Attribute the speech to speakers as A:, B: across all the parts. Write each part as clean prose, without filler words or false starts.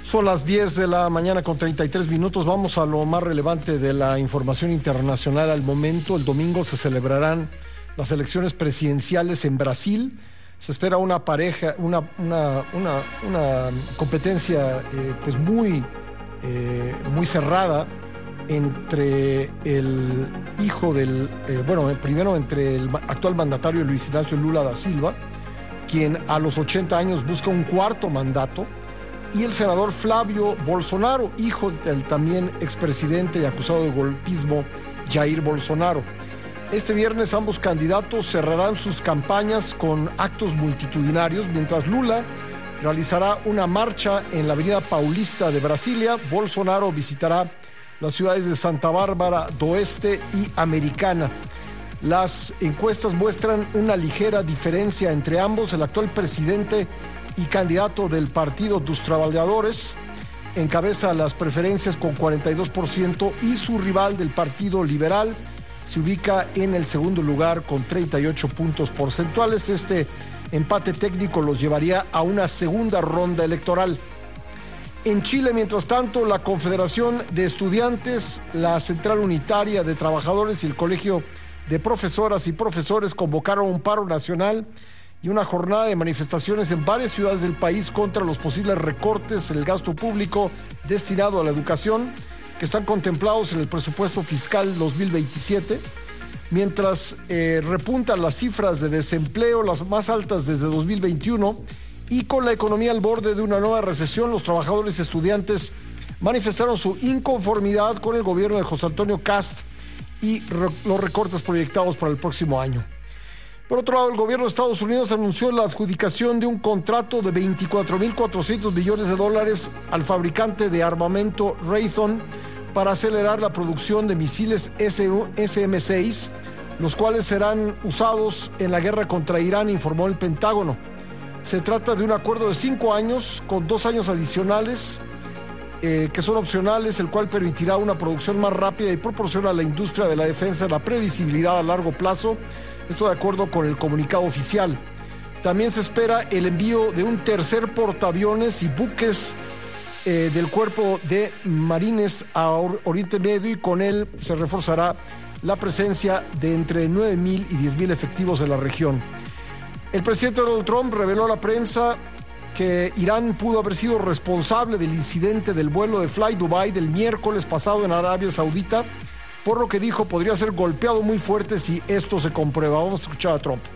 A: Son las 10 de la mañana con 33 minutos. Vamos a lo más relevante de la información internacional al momento. El domingo se celebrarán las elecciones presidenciales en Brasil. Se espera una competencia pues muy cerrada entre el hijo del, primero entre el actual mandatario Luis Inácio Lula da Silva, quien a los 80 años busca un cuarto mandato, y el senador Flávio Bolsonaro, hijo del también expresidente y acusado de golpismo Jair Bolsonaro. Este viernes ambos candidatos cerrarán sus campañas con actos multitudinarios, mientras Lula realizará una marcha en la avenida Paulista de Brasilia. Bolsonaro visitará las ciudades de Santa Bárbara do Oeste y Americana. Las encuestas muestran una ligera diferencia entre ambos. El actual presidente y candidato del Partido dos Trabalhadores encabeza las preferencias con 42% y su rival del Partido Liberal se ubica en el segundo lugar con 38 puntos porcentuales. Este empate técnico los llevaría a una segunda ronda electoral. En Chile, mientras tanto, la Confederación de Estudiantes, la Central Unitaria de Trabajadores y el Colegio de Profesoras y Profesores convocaron un paro nacional y una jornada de manifestaciones en varias ciudades del país contra los posibles recortes en el gasto público destinado a la educación que están contemplados en el presupuesto fiscal 2027, mientras repuntan las cifras de desempleo, las más altas desde 2021, y con la economía al borde de una nueva recesión. Los trabajadores y estudiantes manifestaron su inconformidad con el gobierno de José Antonio Kast y los recortes proyectados para el próximo año. Por otro lado, el gobierno de Estados Unidos anunció la adjudicación de un contrato de $24,400 millones al fabricante de armamento Raytheon para acelerar la producción de misiles SM-6, los cuales serán usados en la guerra contra Irán, informó el Pentágono. Se trata de un acuerdo de 5 años con 2 años adicionales que son opcionales, el cual permitirá una producción más rápida y proporciona a la industria de la defensa la previsibilidad a largo plazo. Esto de acuerdo con el comunicado oficial. También se espera el envío de un tercer portaaviones y buques del Cuerpo de Marines a Oriente Medio, y con él se reforzará la presencia de entre 9,000 y 10,000 efectivos en la región. El presidente Donald Trump reveló a la prensa que Irán pudo haber sido responsable del incidente del vuelo de Fly Dubai del miércoles pasado en Arabia Saudita, por lo que dijo podría ser golpeado muy fuerte si esto se comprueba. Vamos a escuchar a Trump.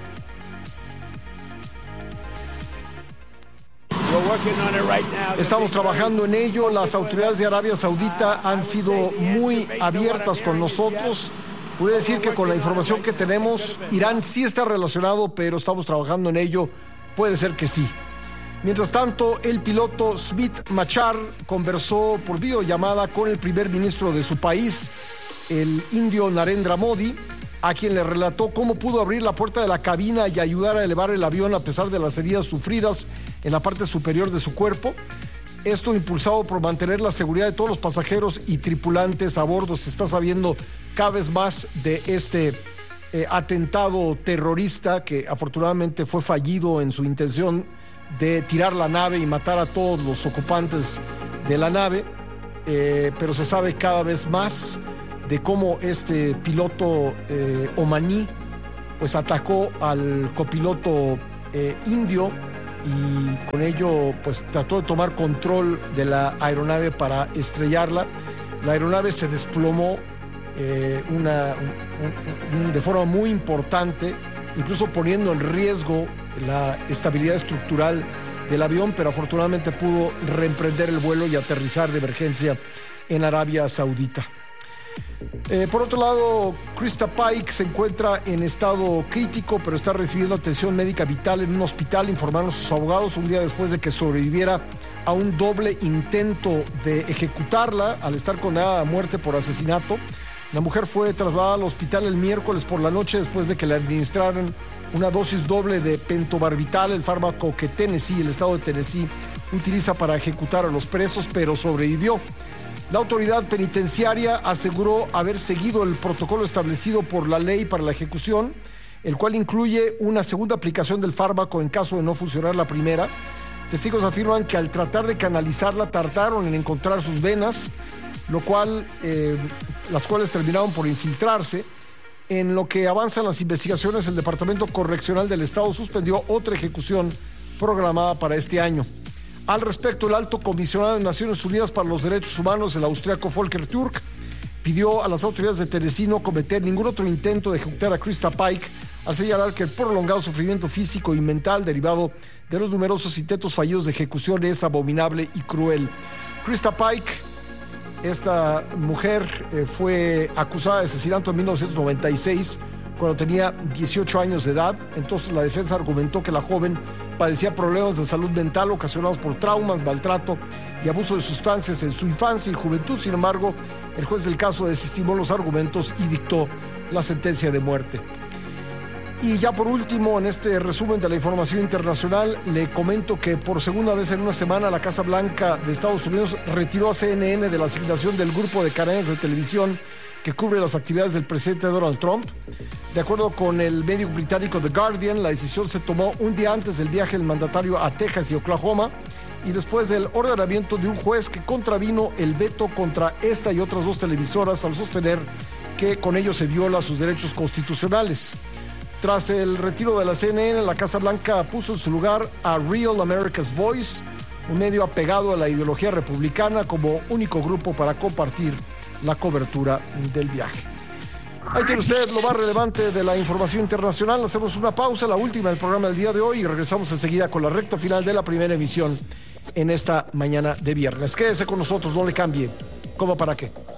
A: Estamos trabajando en ello. Las autoridades de Arabia Saudita han sido muy abiertas con nosotros. Puede decir que con la información que tenemos, Irán sí está relacionado, pero estamos trabajando en ello. Puede ser que sí. Mientras tanto, el piloto Smith Machar conversó por videollamada con el primer ministro de su país, el indio Narendra Modi, a quien le relató cómo pudo abrir la puerta de la cabina y ayudar a elevar el avión a pesar de las heridas sufridas en la parte superior de su cuerpo. Esto impulsado por mantener la seguridad de todos los pasajeros y tripulantes a bordo. Se está sabiendo cada vez más de este atentado terrorista que afortunadamente fue fallido en su intención de tirar la nave y matar a todos los ocupantes de la nave, pero se sabe cada vez más de cómo este piloto omaní pues atacó al copiloto indio, y con ello pues trató de tomar control de la aeronave para estrellarla. La aeronave se desplomó de forma muy importante, incluso poniendo en riesgo la estabilidad estructural del avión, pero afortunadamente pudo reemprender el vuelo y aterrizar de emergencia en Arabia Saudita. Por otro lado, Krista Pike se encuentra en estado crítico, pero está recibiendo atención médica vital en un hospital, informaron sus abogados, un día después de que sobreviviera a un doble intento de ejecutarla al estar condenada a muerte por asesinato. La mujer fue trasladada al hospital el miércoles por la noche después de que le administraran una dosis doble de pentobarbital, el fármaco que Tennessee, el estado de Tennessee, utiliza para ejecutar a los presos, pero sobrevivió. La autoridad penitenciaria aseguró haber seguido el protocolo establecido por la ley para la ejecución, el cual incluye una segunda aplicación del fármaco en caso de no funcionar la primera. Testigos afirman que al tratar de canalizarla tardaron en encontrar sus venas, las cuales terminaron por infiltrarse. En lo que avanzan las investigaciones, el Departamento Correccional del Estado suspendió otra ejecución programada para este año. Al respecto, el alto comisionado de Naciones Unidas para los Derechos Humanos, el austriaco Volker Türk, pidió a las autoridades de Tennessee no cometer ningún otro intento de ejecutar a Krista Pike, al señalar que el prolongado sufrimiento físico y mental derivado de los numerosos intentos fallidos de ejecución es abominable y cruel. Krista Pike, esta mujer, fue acusada de asesinato en 1996 cuando tenía 18 años de edad. Entonces la defensa argumentó que la joven padecía problemas de salud mental ocasionados por traumas, maltrato y abuso de sustancias en su infancia y juventud. Sin embargo, el juez del caso desestimó los argumentos y dictó la sentencia de muerte. Y ya por último, en este resumen de la información internacional, le comento que por segunda vez en una semana la Casa Blanca de Estados Unidos retiró a CNN de la asignación del grupo de cadenas de televisión que cubre las actividades del presidente Donald Trump. De acuerdo con el medio británico The Guardian, la decisión se tomó un día antes del viaje del mandatario a Texas y Oklahoma y después del ordenamiento de un juez que contravino el veto contra esta y otras dos televisoras al sostener que con ello se viola sus derechos constitucionales. Tras el retiro de la CNN, la Casa Blanca puso en su lugar a Real America's Voice, un medio apegado a la ideología republicana, como único grupo para compartir la cobertura del viaje. Ahí tiene usted lo más relevante de la información internacional. Hacemos una pausa, la última del programa del día de hoy, y regresamos enseguida con la recta final de la primera emisión en esta mañana de viernes. Quédese con nosotros, no le cambie. ¿Cómo para qué?